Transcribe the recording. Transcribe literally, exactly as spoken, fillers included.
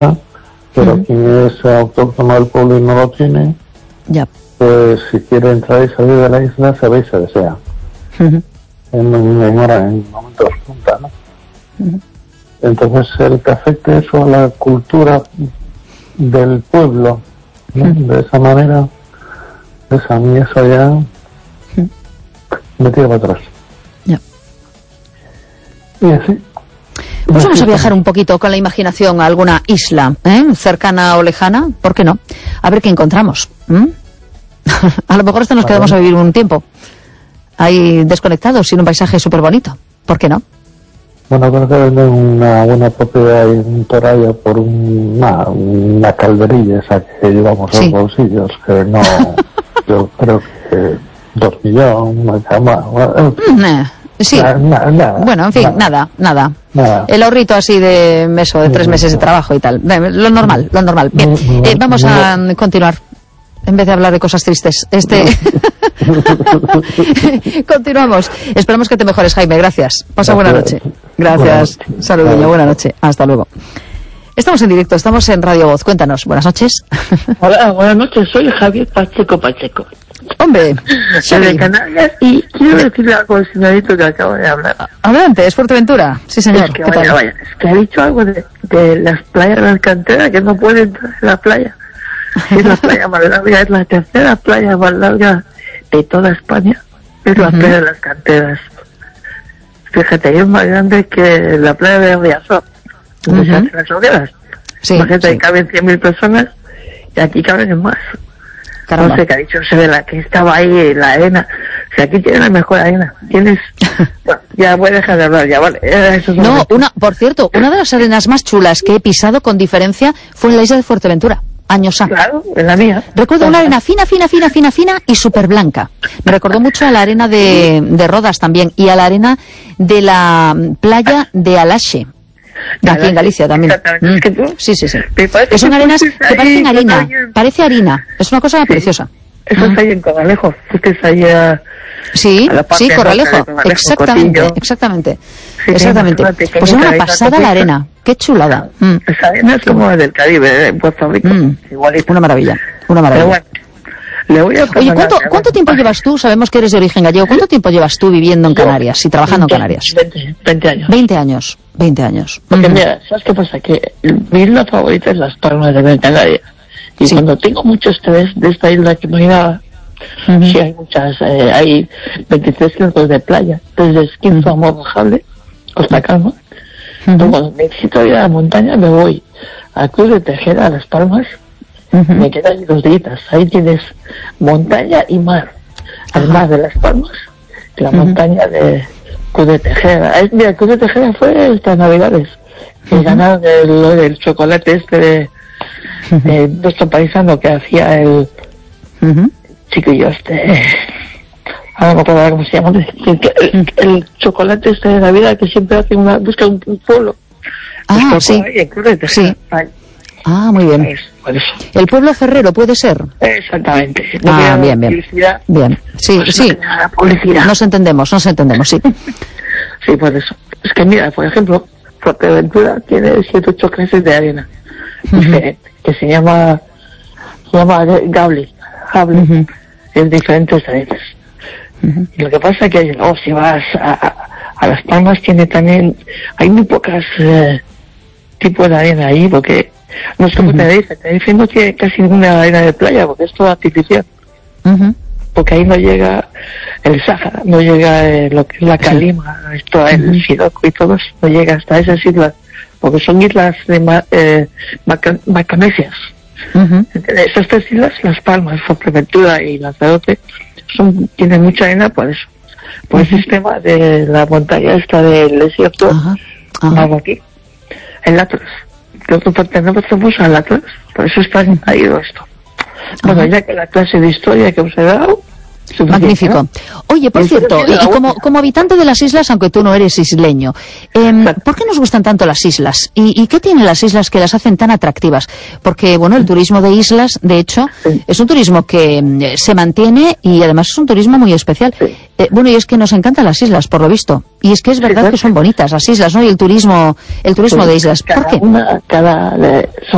pero uh-huh. quien es autóctono del pueblo y no lo tiene, ya. pues si quiere entrar y salir de la isla, se ve y se desea. Uh-huh. En, en, hora, en momentos punta, ¿no? Uh-huh. Entonces, el que afecte eso a la cultura del pueblo, ¿no? Uh-huh. De esa manera, pues a mí eso ya uh-huh. me tira para atrás. Ya. Y así. Pues vamos a viajar un poquito con la imaginación a alguna isla, ¿eh? Cercana o lejana, ¿por qué no? A ver qué encontramos. ¿Mm? A lo mejor hasta nos quedamos a vivir un tiempo ahí desconectados, sin un paisaje súper bonito. ¿Por qué no? Bueno, creo que venden una buena propiedad en un Toralla por una, una calderilla esa que llevamos sí. en los bolsillos, que no, yo creo que dos millones, una cama. Nah, sí, nada, nada, nada, bueno, en fin, nada, nada. nada. nada. El ahorrito así de meso, de tres meses de trabajo y tal. Lo normal, lo normal. Bien, eh, vamos a continuar. En vez de hablar de cosas tristes. Este Continuamos. Esperamos que te mejores, Jaime. Gracias. Pasa buena noche. Gracias. Saludillo. Buena noche. Hasta luego. Estamos en directo. Estamos en Radio Voz. Cuéntanos. Buenas noches. Hola, buenas noches. Soy Javier Pacheco Pacheco. Hombre. Soy de Canarias y quiero decirle algo al señorito que acaba de hablar. Adelante. ¿Es Fuerteventura? Sí, señor. Es que, ¿Qué vaya, tal? Vaya. Es que ha dicho algo de, de las playas de Alcantara, que no puede entrar en la playa. Es la playa más larga, es la tercera playa más larga de toda España. Es la uh-huh. playa de las Canteras. Fíjate, es más grande que la playa de Riazor, donde uh-huh. se hacen las hogueras. Sí, Imagínate, sí. ahí caben cien mil personas y aquí caben más. Caramba. No sé qué ha dicho, se ve la que estaba ahí, la arena. O sea, aquí tienes la mejor arena. Tienes... Bueno, ya voy a dejar de hablar, ya, vale. Eso no, una, por cierto, una de las arenas más chulas que he pisado con diferencia fue en la isla de Fuerteventura. Años A. Claro, en la mía. Recuerdo una arena fina, fina, fina, fina, fina y súper blanca. Me recordó mucho a la arena de, de Rodas también y a la arena de la playa de Alaxe. Aquí en Galicia también. Mm. Es que tú, sí, sí, sí. Son arenas que parecen harina. Parece harina. Es una cosa sí. preciosa. Eso mm. es ahí en Corralejo. Fuiste ahí a... Sí, a sí, Corralejo. Corralejo. Exactamente, Cotillo. exactamente. Sí, exactamente. Pues es una pasada la arena. Qué chulada. Mm. Esa arena es como del Caribe, en Puerto Rico. Mm. Igualito. Una maravilla. Una maravilla. Pero bueno, le voy a Oye, ¿cuánto, ¿cuánto tiempo llevas tú? Sabemos que eres de origen gallego. ¿Cuánto tiempo llevas tú viviendo en Canarias y trabajando veinte, en Canarias? veinte, veinte años. veinte años. veinte años. Porque uh-huh. mira, ¿sabes qué pasa? Que mi isla favorita es Las Palmas de Gran Canaria. Y sí. cuando tengo mucho estrés de esta isla que imaginaba, uh-huh. sí hay muchas, eh, hay veintitrés kilómetros de playa, desde Esquinzo uh-huh. a Morrojable, Costa Calma. Uh-huh. Entonces, cuando necesito ir a la montaña, me voy a Cruz de Tejera, a Las Palmas, uh-huh. me quedan ahí dos días. Ahí tienes montaña y mar. El uh-huh. mar de Las Palmas, la uh-huh. montaña de Cruz de Tejera. Es, mira, Cruz de Tejera fue estas Navidades, que uh-huh. ganaron el, el chocolate este de, de nuestro paisano que hacía el uh-huh. chiquillo este... Ahora no puedo ver cómo se llama. El, el, el chocolate este de Navidad que siempre hace una... busca un, un pueblo. Ah, pues sí. Ahí, en sí. Ahí. Ah, muy bien. Por eso. El pueblo ferrero, ¿puede ser? Exactamente. No ah, bien, bien. Bien, sí, pues sí. No nos entendemos, nos entendemos, sí. Sí, por eso. Es que mira, por ejemplo, Fuerteventura tiene siete o ocho clases de arena. Uh-huh. que, que se llama... Se llama Gable. Gable. Uh-huh. En diferentes arenas. Uh-huh. Y lo que pasa es que oh, si vas a, a, a Las Palmas tiene también... Hay muy pocas eh, tipos de arena ahí, porque... No es como uh-huh. Tenerife. Tenerife no tiene casi ninguna arena de playa, porque es toda artificial. Uh-huh. Porque ahí no llega el Sáhara, no llega eh, lo que es la Calima, uh-huh. esto, el uh-huh. Siroco y todo eso, no llega hasta esas islas, porque son islas de ma, eh, maca, macanesias. Uh-huh. Esas tres islas, Las Palmas, Fuerteventura y Lanzarote, son, tienen mucha arena por eso. Por uh-huh. el sistema de la montaña esta del desierto, uh-huh. Uh-huh. aquí, el Atlas. Nosotros pertenecemos al Atlas, por eso está ahí esto. Bueno, ya que la clase de historia que os he dado... Magnífico. Oye, por cierto, y, y como, como habitante de las islas, aunque tú no eres isleño, eh, ¿por qué nos gustan tanto las islas? ¿Y, ¿Y qué tienen las islas que las hacen tan atractivas? Porque, bueno, el turismo de islas, de hecho, sí. es un turismo que eh, se mantiene y además es un turismo muy especial. Sí. Eh, bueno, y es que nos encantan las islas, por lo visto. Y es que es verdad sí, que son bonitas las islas, ¿no? Y el turismo, el turismo sí. de islas. ¿Por cada qué? Una, cada, eh, son